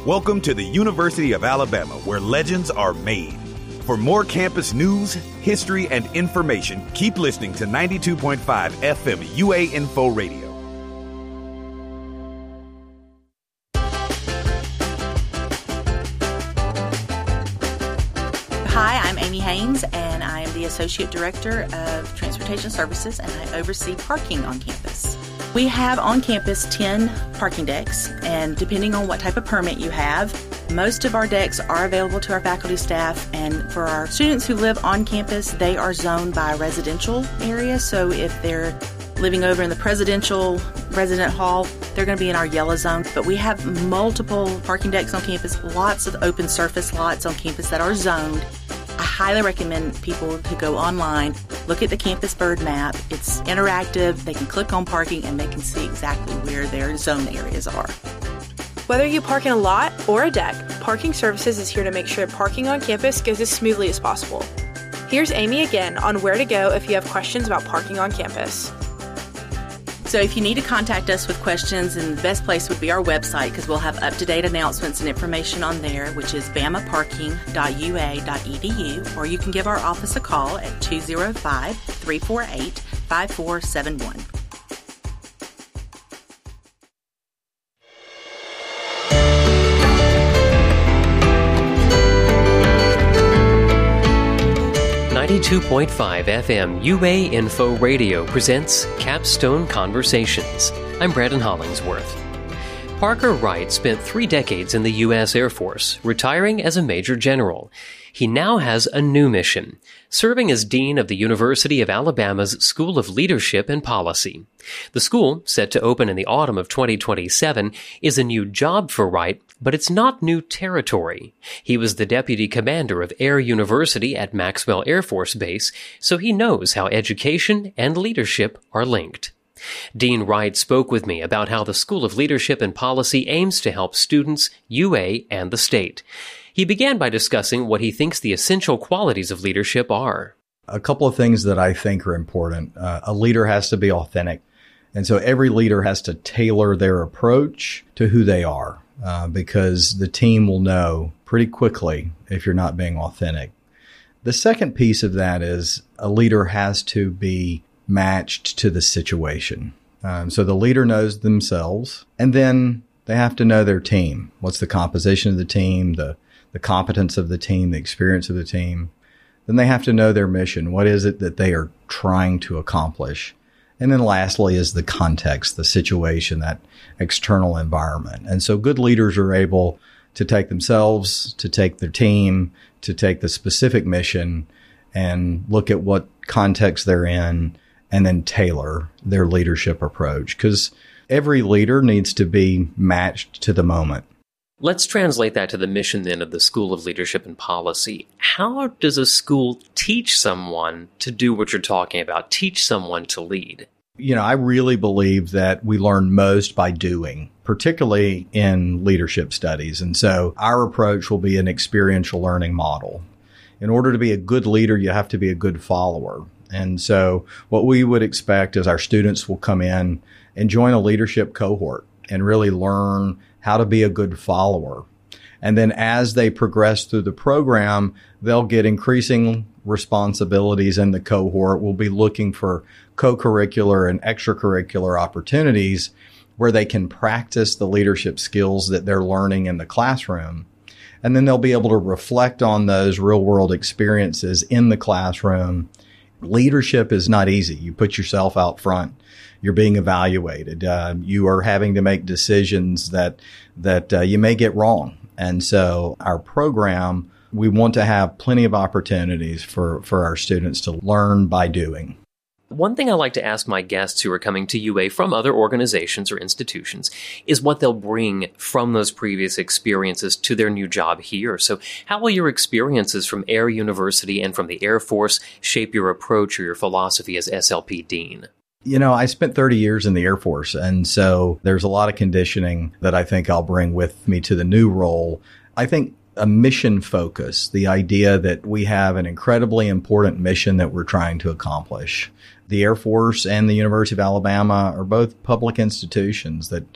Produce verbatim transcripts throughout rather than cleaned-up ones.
Welcome to the University of Alabama, where legends are made. For more campus news, history, and information, keep listening to ninety-two point five F M U A Info Radio. Hi, I'm Amy Haynes, and I am the Associate Director of Transportation Services, and I oversee parking on campus. We have on campus ten parking decks, and depending on what type of permit you have, most of our decks are available to our faculty staff, and for our students who live on campus, they are zoned by residential area. So if they're living over in the presidential resident hall, they're going to be in our yellow zone. But we have multiple parking decks on campus, lots of open surface lots on campus that are zoned. I highly recommend people to go online, look at the campus bird map. It's interactive. They can click on parking and they can see exactly where their zone areas are. Whether you park in a lot or a deck, Parking Services is here to make sure parking on campus goes as smoothly as possible. Here's Amy again on where to go if you have questions about parking on campus. So if you need to contact us with questions, and the best place would be our website, because we'll have up-to-date announcements and information on there, which is bama parking dot u a dot e d u, or you can give our office a call at two oh five, three four eight, five four seven one. ninety-two point five F M U A Info Radio presents Capstone Conversations. I'm Brandon Hollingsworth. Parker Wright spent three decades in the U S Air Force, retiring as a Major General. He now has a new mission, serving as Dean of the University of Alabama's School of Leadership and Policy. The school, set to open in the autumn of twenty twenty-seven, is a new job for Wright, but it's not new territory. He was the deputy commander of Air University at Maxwell Air Force Base, so he knows how education and leadership are linked. Dean Wright spoke with me about how the School of Leadership and Policy aims to help students, U A, and the state. He began by discussing what he thinks the essential qualities of leadership are. A couple of things that I think are important. Uh, a leader has to be authentic. And so every leader has to tailor their approach to who they are, uh, because the team will know pretty quickly if you're not being authentic. The second piece of that is a leader has to be matched to the situation. Um, so the leader knows themselves, and then they have to know their team. What's the composition of the team, the, the competence of the team, the experience of the team. Then they have to know their mission. What is it that they are trying to accomplish? And then lastly is the context, the situation, that external environment. And so good leaders are able to take themselves, to take their team, to take the specific mission and look at what context they're in and then tailor their leadership approach. Because every leader needs to be matched to the moment. Let's translate that to the mission then of the School of Leadership and Policy. How does a school teach someone to do what you're talking about, teach someone to lead? You know, I really believe that we learn most by doing, particularly in leadership studies. And so our approach will be an experiential learning model. In order to be a good leader, you have to be a good follower. And so what we would expect is our students will come in and join a leadership cohort and really learn how to be a good follower. And then as they progress through the program, they'll get increasing responsibilities in the cohort. We'll be looking for co-curricular and extracurricular opportunities where they can practice the leadership skills that they're learning in the classroom. And then they'll be able to reflect on those real-world experiences in the classroom. Leadership is not easy. You put yourself out front. You're being evaluated. Uh, you are having to make decisions that that uh, you may get wrong. And so our program, we want to have plenty of opportunities for, for our students to learn by doing. One thing I like to ask my guests who are coming to U A from other organizations or institutions is what they'll bring from those previous experiences to their new job here. So how will your experiences from Air University and from the Air Force shape your approach or your philosophy as S L P Dean? You know, I spent thirty years in the Air Force, and so there's a lot of conditioning that I think I'll bring with me to the new role. I think a mission focus, the idea that we have an incredibly important mission that we're trying to accomplish. The Air Force and the University of Alabama are both public institutions that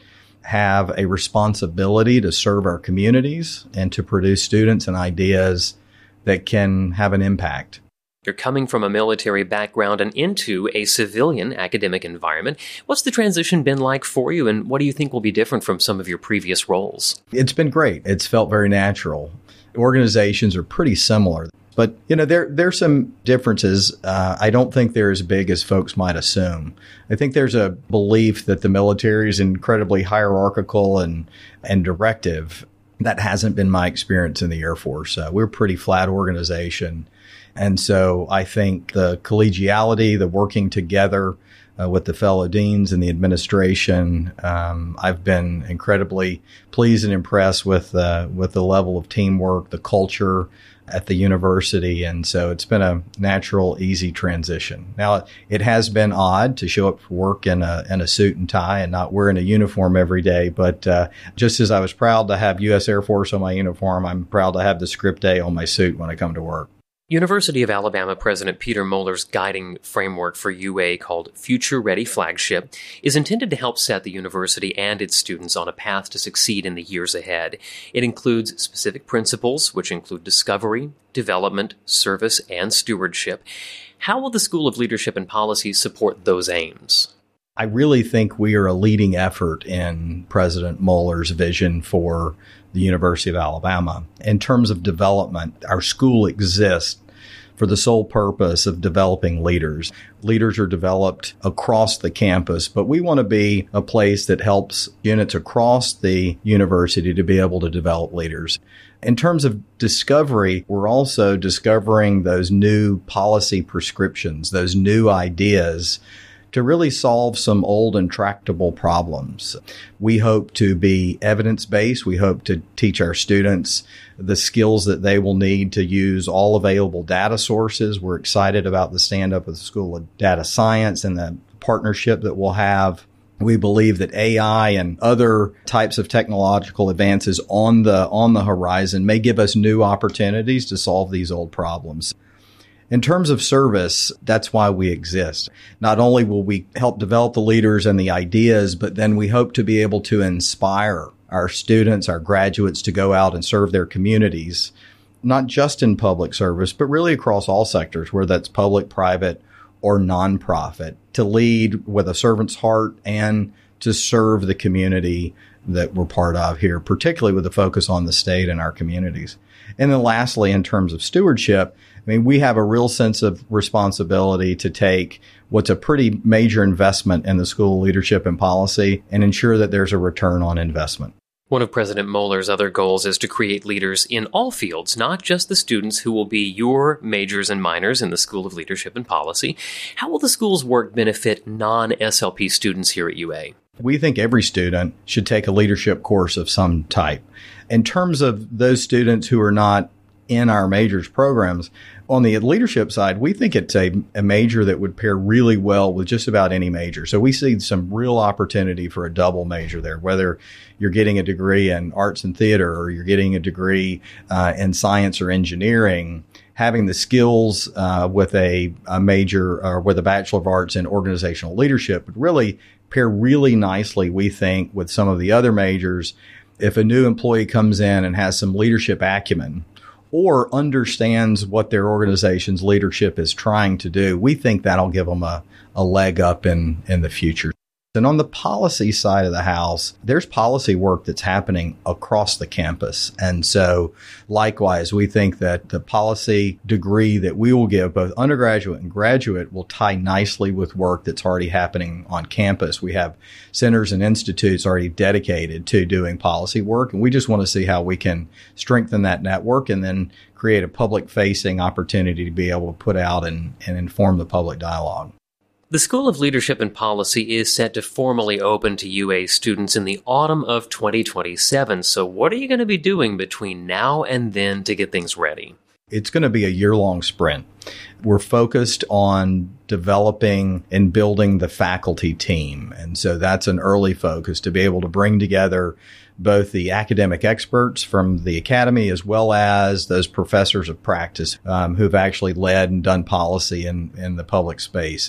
have a responsibility to serve our communities and to produce students and ideas that can have an impact. You're coming from a military background and into a civilian academic environment. What's the transition been like for you, and what do you think will be different from some of your previous roles? It's been great. It's felt very natural. Organizations are pretty similar, but you know there there's some differences. Uh, I don't think they're as big as folks might assume. I think there's a belief that the military is incredibly hierarchical and and directive. That hasn't been my experience in the Air Force. Uh, we're a pretty flat organization. And so I think the collegiality, the working together uh, with the fellow deans and the administration, um, I've been incredibly pleased and impressed with uh, with the level of teamwork, the culture at the university. And so it's been a natural, easy transition. Now, it has been odd to show up for work in a, in a suit and tie and not wearing a uniform every day. But uh, just as I was proud to have U S Air Force on my uniform, I'm proud to have the script A on my suit when I come to work. University of Alabama President Peter Moller's guiding framework for U A, called Future Ready Flagship, is intended to help set the university and its students on a path to succeed in the years ahead. It includes specific principles, which include discovery, development, service, and stewardship. How will the School of Leadership and Policy support those aims? I really think we are a leading effort in President Moller's vision for the University of Alabama. In terms of development, our school exists for the sole purpose of developing leaders. Leaders are developed across the campus, but we want to be a place that helps units across the university to be able to develop leaders. In terms of discovery, we're also discovering those new policy prescriptions, those new ideas to really solve some old intractable problems. We hope to be evidence-based. We hope to teach our students the skills that they will need to use all available data sources. We're excited about the stand-up of the School of Data Science and the partnership that we'll have. We believe that A I and other types of technological advances on the on the horizon may give us new opportunities to solve these old problems. In terms of service, that's why we exist. Not only will we help develop the leaders and the ideas, but then we hope to be able to inspire our students, our graduates to go out and serve their communities, not just in public service, but really across all sectors, whether that's public, private, or nonprofit, to lead with a servant's heart and to serve the community that we're part of here, particularly with the focus on the state and our communities. And then lastly, in terms of stewardship, I mean, we have a real sense of responsibility to take what's a pretty major investment in the School of Leadership and Policy and ensure that there's a return on investment. One of President Moller's other goals is to create leaders in all fields, not just the students who will be your majors and minors in the School of Leadership and Policy. How will the school's work benefit non-S L P students here at U A? We think every student should take a leadership course of some type. In terms of those students who are not in our majors programs, on the leadership side, we think it's a, a major that would pair really well with just about any major. So we see some real opportunity for a double major there, whether you're getting a degree in arts and theater or you're getting a degree uh, in science or engineering. Having the skills uh, with a, a major or with a Bachelor of Arts in organizational leadership would really pair really nicely, we think, with some of the other majors. If a new employee comes in and has some leadership acumen or understands what their organization's leadership is trying to do, we think that'll give them a, a leg up in, in the future. And on the policy side of the house, there's policy work that's happening across the campus. And so likewise, we think that the policy degree that we will give both undergraduate and graduate will tie nicely with work that's already happening on campus. We have centers and institutes already dedicated to doing policy work, and we just want to see how we can strengthen that network and then create a public-facing opportunity to be able to put out and, and inform the public dialogue. The School of Leadership and Policy is set to formally open to U A students in the autumn of twenty twenty-seven. So what are you going to be doing between now and then to get things ready? It's going to be a year-long sprint. We're focused on developing and building the faculty team. And so that's an early focus, to be able to bring together both the academic experts from the academy as well as those professors of practice um, who've actually led and done policy in, in the public space.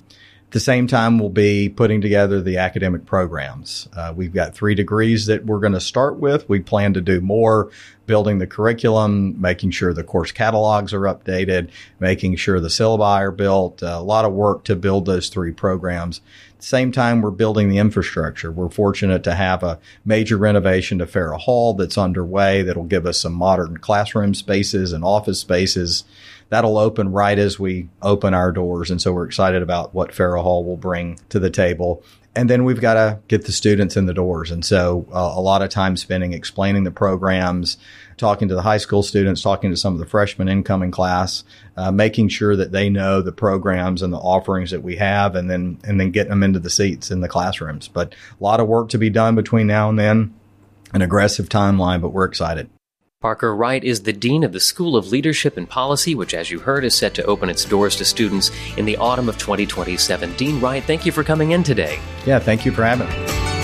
At the same time, we'll be putting together the academic programs. Uh, we've got three degrees that we're going to start with. We plan to do more, building the curriculum, making sure the course catalogs are updated, making sure the syllabi are built, uh, a lot of work to build those three programs. At the same time, we're building the infrastructure. We're fortunate to have a major renovation to Farrell Hall that's underway that'll give us some modern classroom spaces and office spaces. That'll open right as we open our doors. And so we're excited about what Farrell Hall will bring to the table. And then we've got to get the students in the doors. And so uh, a lot of time spending explaining the programs, talking to the high school students, talking to some of the freshmen incoming class, uh, making sure that they know the programs and the offerings that we have, and then and then getting them into the seats in the classrooms. But a lot of work to be done between now and then, an aggressive timeline, but we're excited. Parker Wright is the Dean of the School of Leadership and Policy, which, as you heard, is set to open its doors to students in the autumn of twenty twenty-seven. Dean Wright, thank you for coming in today. Yeah, thank you for having me.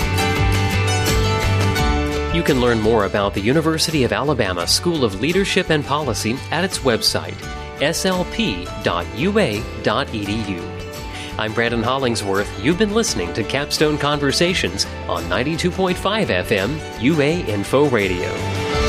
You can learn more about the University of Alabama School of Leadership and Policy at its website, s l p dot u a dot e d u. I'm Brandon Hollingsworth. You've been listening to Capstone Conversations on ninety-two point five F M U A Info Radio.